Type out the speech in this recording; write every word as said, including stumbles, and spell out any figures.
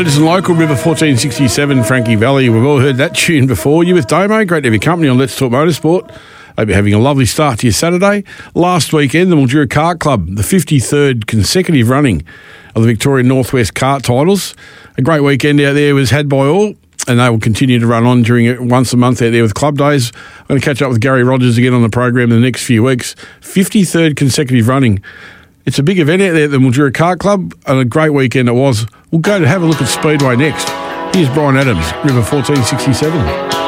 latest and local, River fourteen sixty-seven, Frankie Valley. We've all heard that tune before. You with Damo, great to have your company on Let's Talk Motorsport. Hope you're having a lovely start to your Saturday. Last weekend, the Mildura Kart Club, the fifty-third consecutive running of the Victorian Northwest Kart titles. A great weekend out there was had by all, and they will continue to run on during it once a month out there with club days. I'm going to catch up with Gary Rogers again on the program in the next few weeks. fifty-third consecutive running. It's a big event out there at the Mildura Kart Club, and a great weekend it was. We'll go to have a look at Speedway next. Here's Brian Adams, River fourteen sixty-seven.